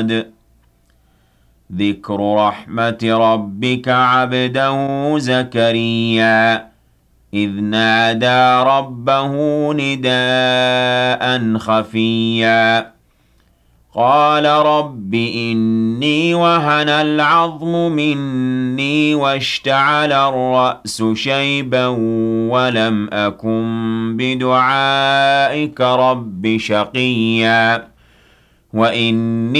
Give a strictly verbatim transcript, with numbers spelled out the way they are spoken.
صَمَدٌ ذِكْرُ رَحْمَتِ رَبِّكَ عَبْدَهُ زَكَرِيَّا إِذْ نَادَىٰ رَبَّهُ نِدَاءً خَفِيًّا قَالَ رَبِّ إِنِّي وَهَنَ الْعَظْمُ مِنِّي وَاشْتَعَلَ الرَّأْسُ شَيْبًا وَلَمْ أَكُن بِدُعَائِكَ رَبِّ شَقِيًّا وَإِنِّي